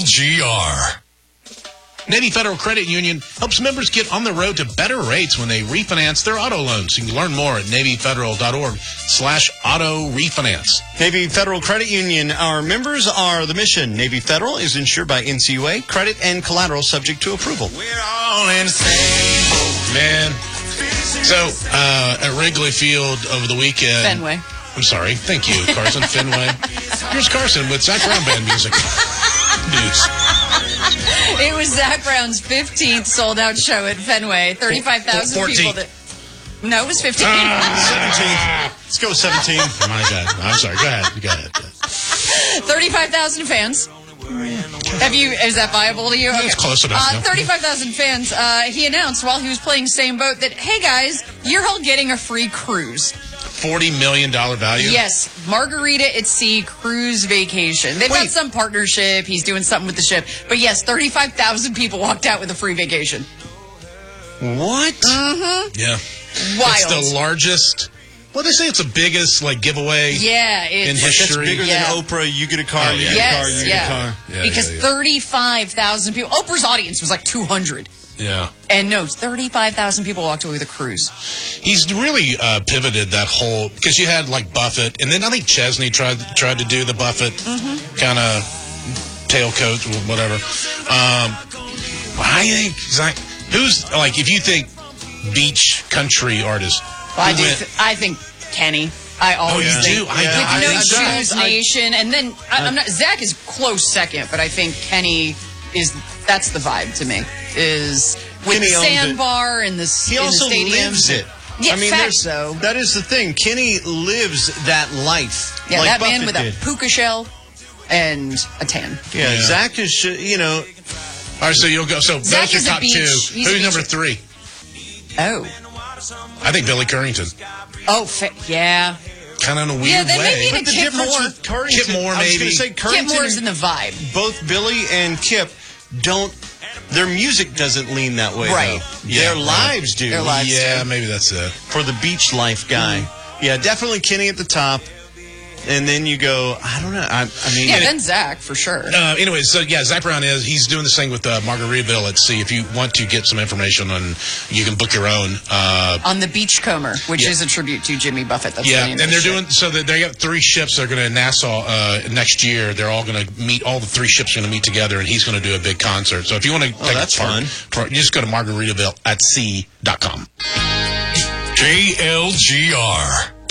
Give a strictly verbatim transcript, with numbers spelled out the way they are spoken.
G R. Navy Federal Credit Union helps members get on the road to better rates when they refinance their auto loans. You can learn more at NavyFederal.org slash auto refinance. Navy Federal Credit Union, our members are the mission. Navy Federal is insured by N C U A, credit and collateral subject to approval. We're all in the same boat. Man. So, uh, at Wrigley Field over the weekend. Fenway. I'm sorry. Thank you, Carson. Fenway. Here's Carson with Zach Brown Band music. News. It was Zach Brown's fifteenth sold-out show at Fenway. thirty-five thousand people. That, no, it was fifteen. seventeen. Let's go with seventeen. My God. I'm sorry. Go ahead. Go ahead. thirty-five thousand fans. Have you? Is that viable to you? Okay. It's close enough. Uh, thirty-five thousand fans. Uh, he announced while he was playing Same Boat that, hey guys, you're all getting a free cruise. forty million dollars value? Yes. Margarita at Sea cruise vacation. They've Wait. got some partnership. He's doing something with the ship. But yes, thirty-five thousand people walked out with a free vacation. What? Mm-hmm. Yeah. Wild. It's the largest. Well, they say it's the biggest, like, giveaway Yeah. It's, in That's history. bigger Yeah. than Oprah. You get a car, Oh, you yeah. get a Yes, car, you get yeah. a car. Yeah, because yeah, yeah. thirty-five thousand people. Oprah's audience was like two hundred. Yeah. And no, thirty-five thousand people walked away with a cruise. He's really uh, pivoted that whole, because you had like Buffett, and then I think Chesney tried tried to do the Buffett Mm-hmm. kind of tailcoat or whatever. Um, I think Zach, who's like if you think beach country artist, Well, I who do. went- Th- I think Kenny. I always you think. do? I Yeah, don't. With I No think so. Shoes I- Nation, and then I, I'm not. Zach is close second, but I think Kenny is. That's the vibe to me. Is with Kenny the owns it. sandbar and the He in also the stadium. lives it. Yeah, I mean, facts, there's- though. that is the thing. Kenny lives that life. Yeah, like that man Buffett with did. a puka shell and a tan. Yeah, Yeah. Zach is, sh- you know, All right, so you'll go. So Zach those are is a top beach- two. he's a Who's beach- number three? Oh, I think Billy Currington. oh, fa- yeah. Kind of in a weird Yeah, they may way. be but the Kip difference Moore. with Currington, Kip Moore, I was maybe. going to say Kip Currington, Moore's in the vibe. both Billy and Kip don't, their music doesn't lean that way, Right. though. Yeah, their right. lives do. Their lives Yeah, maybe that's it. For the beach life guy. Yeah, definitely Kenny at the top. And then you go, I don't know. I, I mean, Yeah, then Zach for sure. Uh, anyways, so yeah, Zach Brown is, he's doing this thing with uh, Margaritaville at Sea. If you want to get some information on, you can book your own. Uh, On the Beachcomber, which Yeah. is a tribute to Jimmy Buffett. That's yeah, the name and of the they're ship. doing, so they they got three ships that are going to Nassau uh, next year. They're all going to meet, all the three ships are going to meet together, and he's going to do a big concert. So if you want to Oh, take that's part, fun. part- you just go to Margaritaville at sea dot com. K L G R.